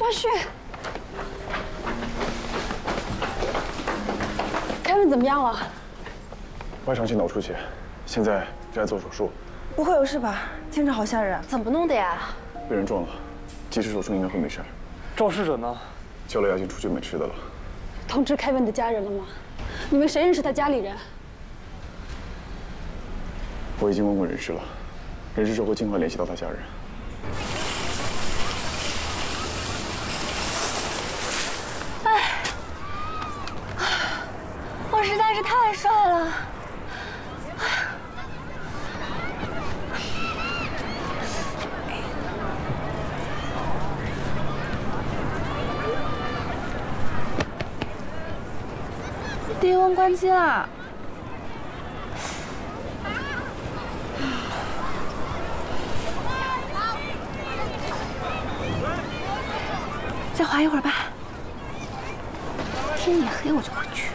关旭，凯文怎么样了？ 外伤性脑出血，现在正在做手术。 不会有事吧？听着好吓人。 怎么弄的呀？ 被人撞了，及时手术应该会没事。 肇事者呢？ 叫了牙警出去买吃的了。 通知凯文的家人了吗？你们谁认识他家里人？ 我已经问过人事了，人事说会尽快联系到他家人。 我实在是太帅了。低温关机了。再滑一会儿吧。天一黑我就回去。